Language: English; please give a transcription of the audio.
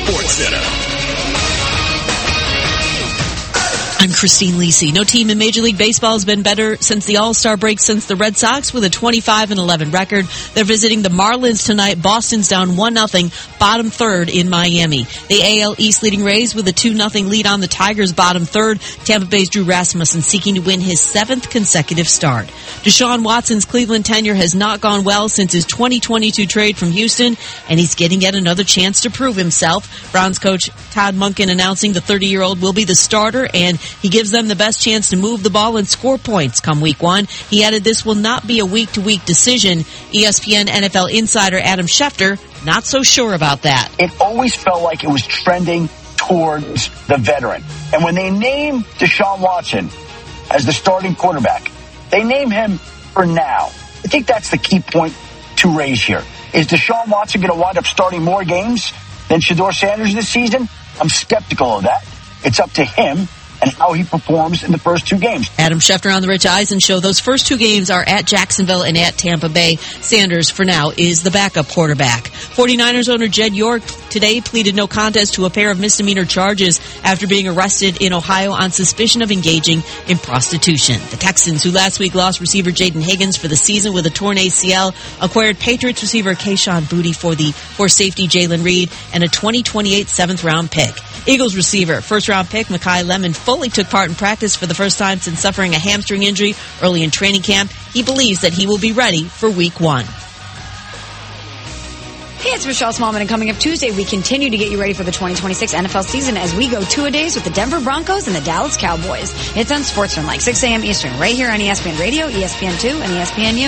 SportsCenter. I'm Christine Lisi. No team in Major League Baseball has been better since the All-Star break since the Red Sox with a 25-11 record. They're visiting the Marlins tonight. Boston's down 1-0, bottom third in Miami. The AL East leading Rays with a 2-0 lead on the Tigers, bottom third. Tampa Bay's Drew Rasmussen seeking to win his 7th consecutive start. Deshaun Watson's Cleveland tenure has not gone well since his 2022 trade from Houston, and he's getting yet another chance to prove himself. Browns coach Todd Monken announcing the 30-year-old will be the starter, and he gives them the best chance to move the ball and score points come week 1. He added this will not be a week-to-week decision. ESPN NFL insider Adam Schefter, not so sure about that. It always felt like it was trending towards the veteran. And when they named Deshaun Watson as the starting quarterback, they name him for now. I think that's the key point to raise here. Is Deshaun Watson going to wind up starting more games than Shedeur Sanders this season? I'm skeptical of that. It's up to him and how he performs in the first 2 games. Adam Schefter on the Rich Eisen Show. Those first 2 games are at Jacksonville and at Tampa Bay. Sanders, for now, is the backup quarterback. 49ers owner Jed York today pleaded no contest to a pair of misdemeanor charges after being arrested in Ohio on suspicion of engaging in prostitution. The Texans, who last week lost receiver Jaden Higgins for the season with a torn ACL, acquired Patriots receiver Kayshon Boutte for safety Jalen Reed and a 2028 7th-round pick. Eagles receiver, first-round pick Mekhi Lemon fully took part in practice for the first time since suffering a hamstring injury early in training camp. He believes that he will be ready for week 1. Hey, it's Michelle Smallman, and coming up Tuesday, we continue to get you ready for the 2026 NFL season as we go 2-a-days with the Denver Broncos and the Dallas Cowboys. It's on SportsCenter, like 6 a.m. Eastern, right here on ESPN Radio, ESPN2, and ESPNU.